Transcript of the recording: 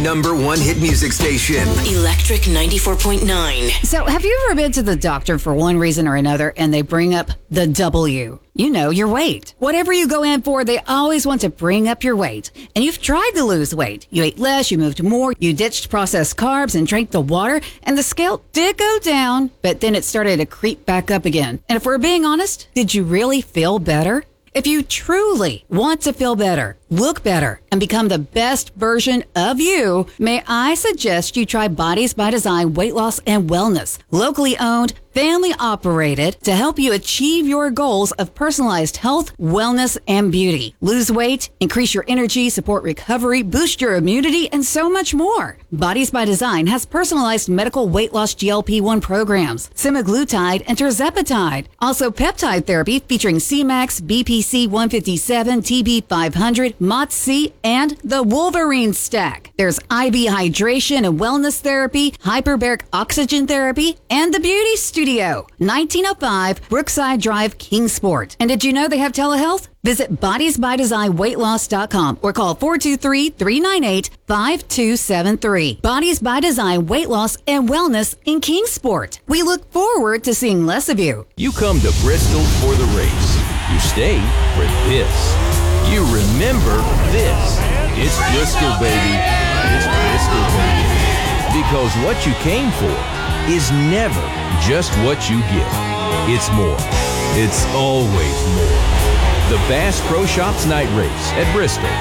#1 hit music station. Electric 94.9. So, have you ever been to the doctor for one reason or another and they bring up the W? You know, your weight. Whatever you go in for, they always want to bring up your weight. And you've tried to lose weight. You ate less, you moved more, you ditched processed carbs and drank the water, and the scale did go down, but then it started to creep back up again. And if we're being honest, did you really feel better? If you truly want to feel better, look better, and become the best version of you, may I suggest you try Bodies by Design Weight Loss and Wellness. Locally owned, family operated to help you achieve your goals of personalized health, wellness, and beauty. Lose weight, increase your energy, support recovery, boost your immunity, and so much more. Bodies by Design has personalized medical weight loss GLP-1 programs, semaglutide and tirzepatide. Also peptide therapy featuring C-Max, BPC 157, TB 500, MOTS-C, and the Wolverine Stack. There's IV hydration and wellness therapy, hyperbaric oxygen therapy, and the Beauty Studio, 1905 Brookside Drive, Kingsport. And did you know they have telehealth? Visit bodiesbydesignweightloss.com or call 423-398-5273. Bodies by Design Weight Loss and Wellness in Kingsport. We look forward to seeing less of you. You come to Bristol for the race. You stay for this. You remember this. It's Bristol, baby. It's Bristol, baby. Because what you came for is never just what you get. It's more. It's always more. The Bass Pro Shops Night Race at Bristol